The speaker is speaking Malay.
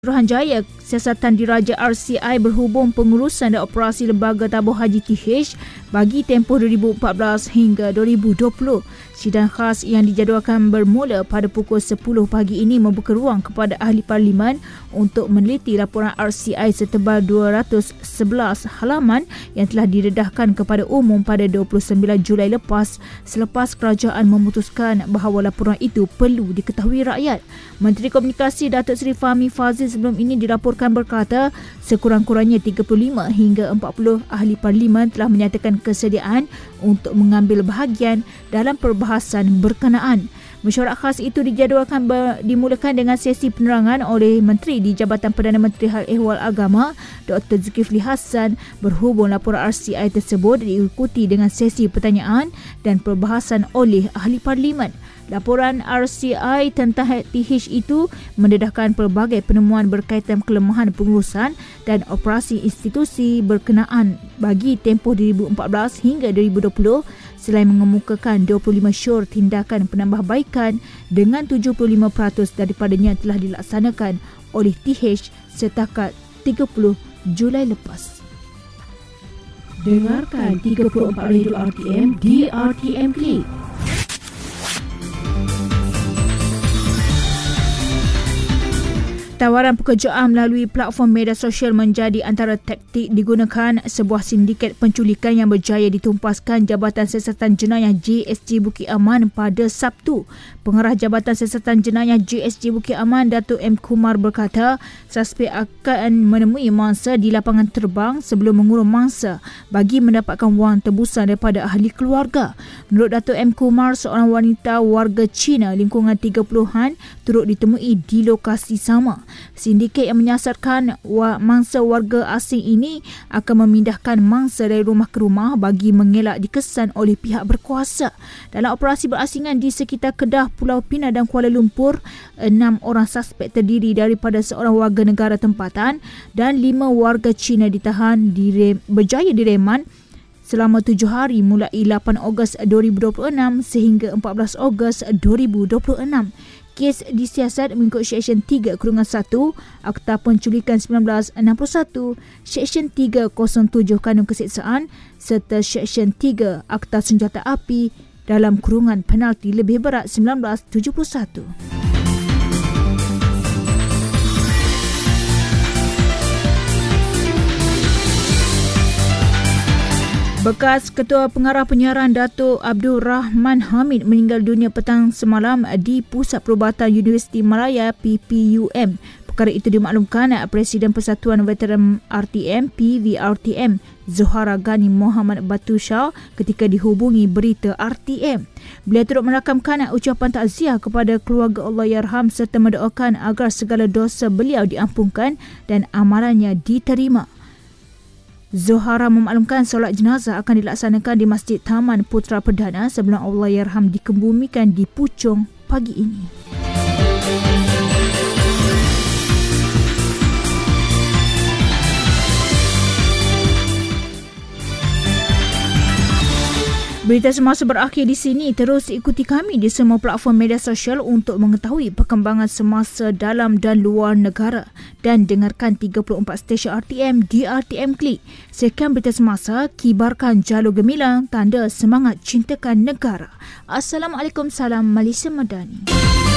Suruhanjaya Siasatan Diraja RCI berhubung pengurusan dan operasi Lembaga Tabung Haji TH bagi tempoh 2014 hingga 2020. Sidang khas yang dijadualkan bermula pada pukul 10 pagi ini membuka ruang kepada ahli parlimen untuk meneliti laporan RCI setebal 211 halaman yang telah didedahkan kepada umum pada 29 Julai lepas selepas kerajaan memutuskan bahawa laporan itu perlu diketahui rakyat. Menteri Komunikasi Datuk Seri Fahmi Fadzil sebelum ini dilaporkan berkata sekurang-kurangnya 35 hingga 40 ahli parlimen telah menyatakan kesediaan untuk mengambil bahagian dalam perbahasan berkenaan. Mesyuarat khas itu dijadualkan dimulakan dengan sesi penerangan oleh Menteri di Jabatan Perdana Menteri Hal Ehwal Agama Dr. Zulkifli Hassan berhubung laporan RCI tersebut diikuti dengan sesi pertanyaan dan perbahasan oleh ahli parlimen. Laporan RCI tentang TH itu mendedahkan pelbagai penemuan berkaitan kelemahan pengurusan dan operasi institusi berkenaan bagi tempoh 2014 hingga 2020 selain mengemukakan 25 syur tindakan penambahbaikan dengan 75% daripadanya telah dilaksanakan oleh TH setakat 30 Julai lepas. Dengarkan 34 Radio RTM di RTM Klik. Tawaran pekerjaan melalui platform media sosial menjadi antara taktik digunakan sebuah sindiket penculikan yang berjaya ditumpaskan Jabatan Siasatan Jenayah JSJ Bukit Aman pada Sabtu. Pengarah Jabatan Siasatan Jenayah JSJ Bukit Aman, Datuk M. Kumar berkata, suspek akan menemui mangsa di lapangan terbang sebelum mengurung mangsa bagi mendapatkan wang tebusan daripada ahli keluarga. Menurut Datuk M. Kumar, seorang wanita warga Cina lingkungan 30-an turut ditemui di lokasi sama. Sindiket yang menyasarkan mangsa warga asing ini akan memindahkan mangsa dari rumah ke rumah bagi mengelak dikesan oleh pihak berkuasa. Dalam operasi berasingan di sekitar Kedah, Pulau Pinang dan Kuala Lumpur, 6 orang suspek terdiri daripada seorang warga negara tempatan dan 5 warga Cina ditahan berjaya direman selama 7 hari mulai 8 Ogos 2026 sehingga 14 Ogos 2026. Kes disiasat mengikut Seksyen 3-1 Akta Penculikan 1961, Seksyen 307 Kanun Keseksaan serta Seksyen 3 Akta Senjata Api dalam kurungan penalti lebih berat 1971. Bekas Ketua Pengarah Penyiaran Datuk Abdul Rahman Hamid meninggal dunia petang semalam di Pusat Perubatan Universiti Malaya PPUM. Perkara itu dimaklumkan Presiden Persatuan Veteran RTM PVRTM Zohara Ghani Muhammad Batusha ketika dihubungi berita RTM. Beliau turut merakamkan ucapan takziah kepada keluarga Allahyarham serta mendoakan agar segala dosa beliau diampunkan dan amalannya diterima. Zohara memaklumkan solat jenazah akan dilaksanakan di Masjid Taman Putra Perdana sebelum Allahyarham dikebumikan di Puchong pagi ini. Berita semasa berakhir di sini. Terus ikuti kami di semua platform media sosial untuk mengetahui perkembangan semasa dalam dan luar negara dan dengarkan 34 stesen RTM di RTM Klik. Sekian berita semasa, kibarkan jalur gemilang, tanda semangat cintakan negara. Assalamualaikum, salam Malaysia Madani.